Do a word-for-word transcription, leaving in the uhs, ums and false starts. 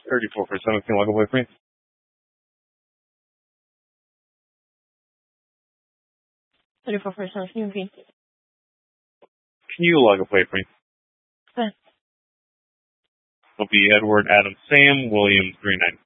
thirty-four for seventeen, log away, please. thirty-four for seventeen, repeat. Can you log a plate, please? Okay. It'll be Edward Adam Sam Williams three nine.